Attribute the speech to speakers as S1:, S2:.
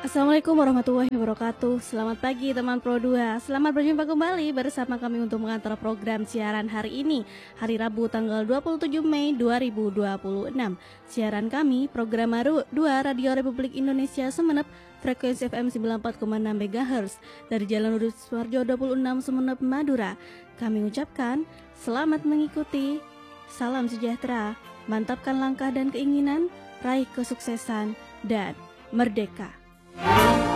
S1: Assalamualaikum warahmatullahi wabarakatuh. Selamat pagi teman Pro 2. Selamat berjumpa kembali bersama kami untuk mengantar program siaran hari ini, hari Rabu tanggal 27 Mei 2026. Siaran kami program Maru 2 Radio Republik Indonesia Semenep, frekuensi FM 94,6 MHz dari Jalan Urus Suwarjo 26 Semenep, Madura. Kami ucapkan selamat mengikuti, salam sejahtera, mantapkan langkah dan keinginan, raih kesuksesan dan merdeka.